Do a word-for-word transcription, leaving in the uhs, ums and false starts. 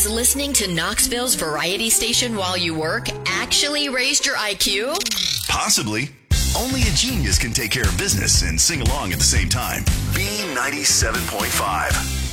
Has listening to Knoxville's variety station while you work actually raised your I Q? Possibly. Only a genius can take care of business and sing along at the same time. B ninety-seven point five.